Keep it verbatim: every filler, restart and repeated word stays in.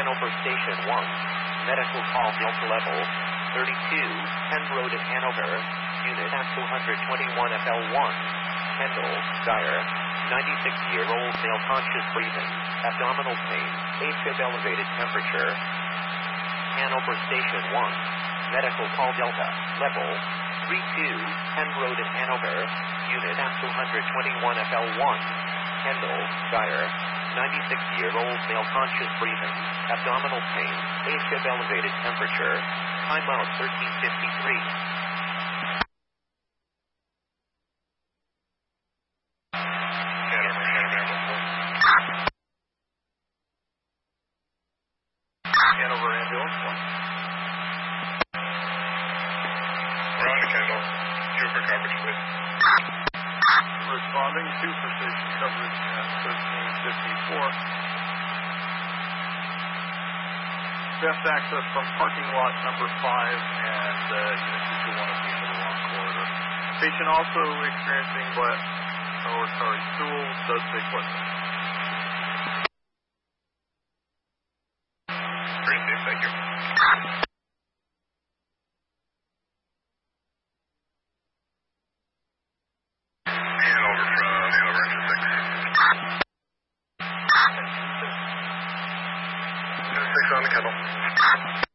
Hanover Station one. Medical call Delta level thirty-two, Penn Road in Hanover. Unit at two twenty-one F L one. Kendall, Dyer, ninety-six-year-old male, conscious breathing, abdominal pain, AFib, elevated temperature. Hanover Station one. Medical call Delta level thirty-two, Penn Road in Hanover. Unit at two twenty-one F L one. Kendall, Dyer, ninety-six-year-old male, conscious breathing, abdominal pain, AFib, elevated temperature. Timeout thirteen fifty-three. Hanover ambulance one. We're on to Kendall. Two for coverage, please. Responding to precision coverage at thirteen fifty-four. Best access from parking lot number five and uh, unit two two one at the end of the long corridor. Patient also experiencing but, or sorry, stool does take place. Very safe, thank you. Hanover from Hanover engine six. Engine six on the Kendall.